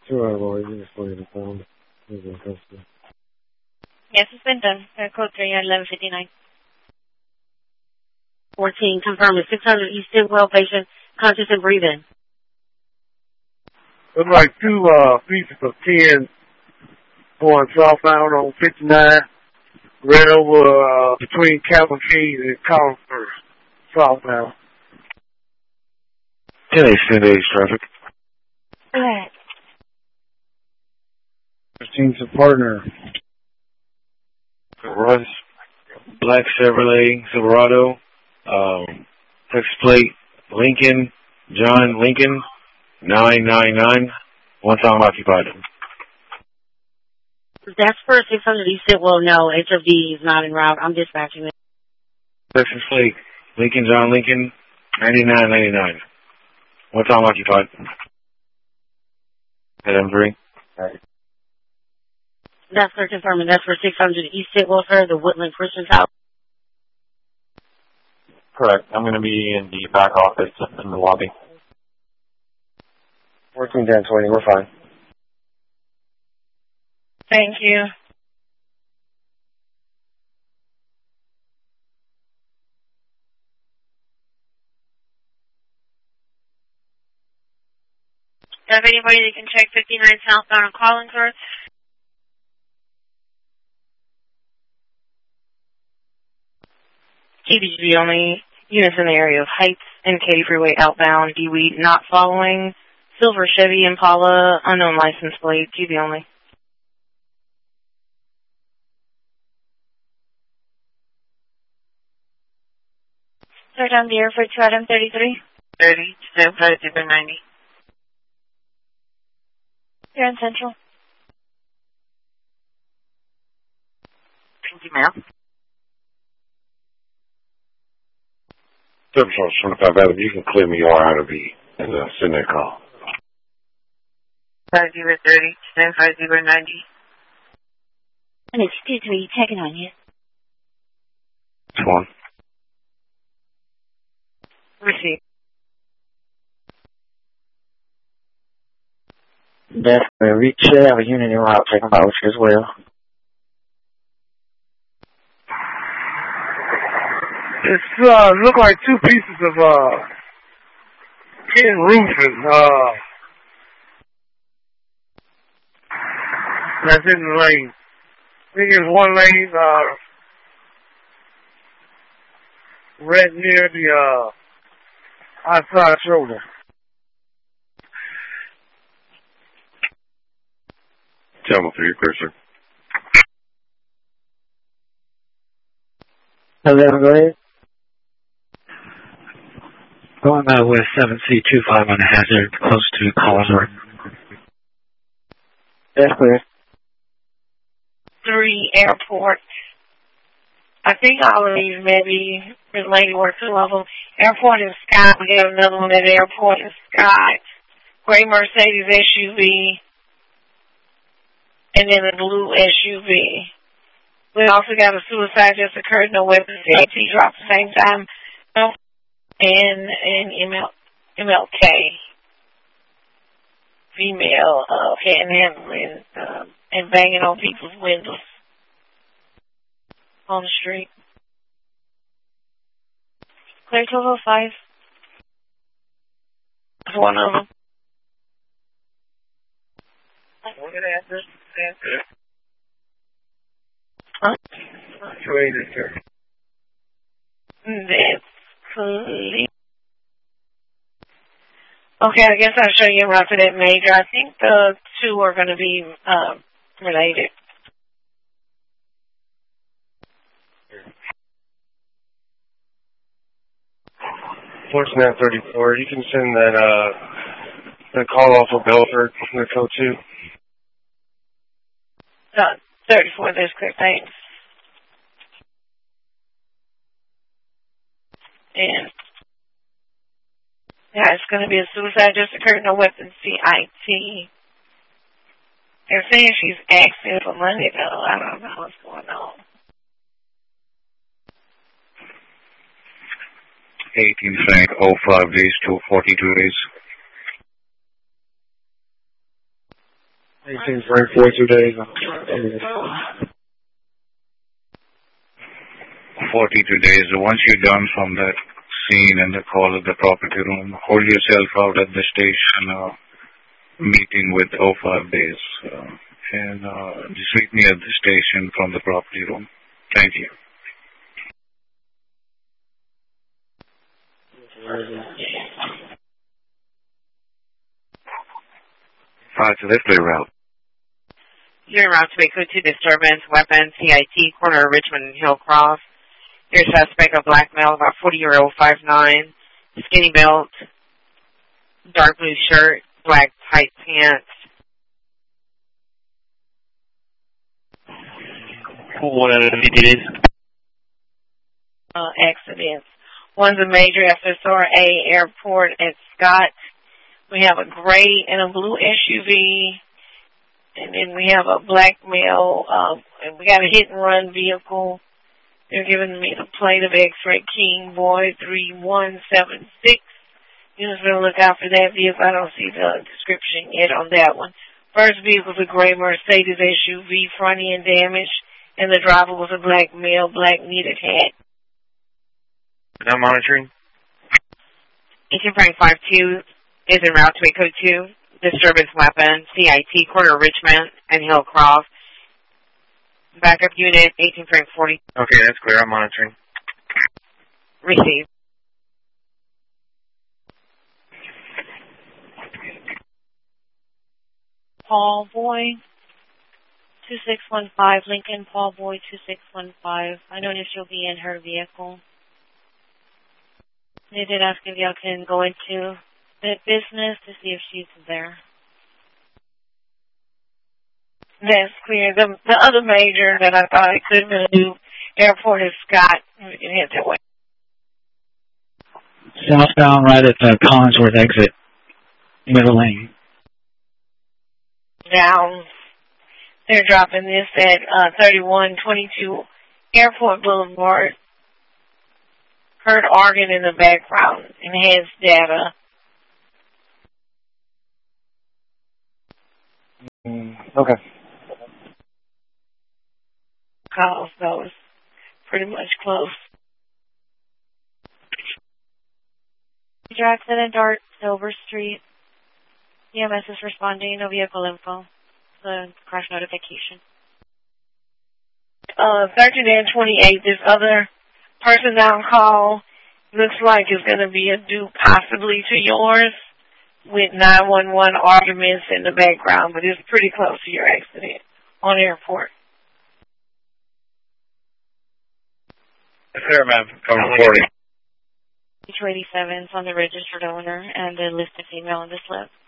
Sure, Lord, you just wanted to phone. Yes, it's been done. Code 3 at 11:59. 14, confirm the 600 East Stilwell patient, conscious and breathing. Looks like two pieces of 10 going southbound on 59, right over between Calvin Keys and Collinsburg, southbound. 10 days traffic. Go ahead. 15's a partner. Russ, black Chevrolet Silverado, text plate Lincoln, John Lincoln, 999, one time occupied. That's for 600 East Stilwell. No, HOD is not en route. I'm dispatching it. Texas plate Lincoln, John Lincoln, 9999, one time occupied. At M3. Right. That's for confirming. That's for 600 East Stilwell, sir, the Woodland Christian House. Correct. I'm going to be in the back office in the lobby. 14-10-20, we're fine. Thank you. Do you have anybody that can check 59 southbound on Collinsworth? TBG only. Units in the area of Heights and Katy Freeway outbound. DWE not following. Silver Chevy Impala, unknown license plate. GB only. Third on the air for 2 Adam 33. 30, 90. You're in Central. Thank you, ma'am. 25 Avenue, you can clear me or out of the and send that call. 5030, 5090. And it's 2-3, checking on you. It's one. Receive. Definitely. We should have a unit en route taking voucher as well. It's look like two pieces of tin roofing. That's in the lane. I think it's one lane right near the outside shoulder. Channel 3, Christian. Hello, go ahead. Going with 7C25 on a hazard close to Collinsworth. That's clear. 3 airport. I think all of these may be related or two of them. Airport and Scott. We have another one at Airport and Scott. Gray Mercedes SUV. And then a blue SUV. We also got a suicide just occurred. No weapons. AT dropped at the same time. And MLK. Female panhandling and banging on people's windows on the street. Clear 1205. That's one of them. Look at that. Huh? That's clear. That's clear. Okay, I guess I'll show you right for that major. I think the two are going to be related. Force 934, you can send that call off of Belford, the code 2. 34, that's clear, thanks. And yeah, it's going to be a suicide just occurred, no weapons, CIT. They're saying she's asking for money, though. I don't know what's going on. 18 Frank, 05 days to 42 days. 18 for 42 days. 42 days. Once you're done from that scene and the call at the property room, hold yourself out at the station, meeting with 05 days. And just meet me at the station from the property room. Thank you. Alright, so let's play route. You're en route to a code 2 disturbance, weapon, CIT, corner of Richmond and Hillcross. Your suspect, a black male, about 40-year-old, 5'9", skinny belt, dark blue shirt, black tight pants. What are the details? Accidents. One's a major FSRA airport at Scott. We have a gray and a blue SUV. And then we have a black male. And we got a hit-and-run vehicle. They're giving me the plate of X-Ray King Boy 3176. You just better look out for that vehicle. I don't see the description yet on that one. First vehicle was a gray Mercedes SUV, front end damaged, and the driver was a black male, black knitted hat. Now monitoring. Agent Frank 52 is en route to a code 2 disturbance, weapon, CIT, corner of Richmond and Hillcroft. Backup unit, 18 Frank 40. Okay, that's clear. I'm monitoring. Received. Paul Boy, 2615, Lincoln, Paul Boy, 2615. I noticed you'll be in her vehicle. They did ask if y'all can go into the business to see if she's there. That's clear. The other major that I thought it could have been a new airport is Scott. We can head that way. Southbound right at the Collinsworth exit, middle lane. Down. They're dropping this at 3122 Airport Boulevard. Heard organ in the background. Enhanced data. Okay. Calls those pretty much close. Major accident, Dart, Silver Street. EMS is responding, no vehicle info. The crash notification. 13 and 28, this other person on call looks like it's going to be a due possibly to yours with 911 arguments in the background, but it's pretty close to your accident on airport. Sir, ma'am. Come 40. H287 is on the registered owner and the listed female on this list.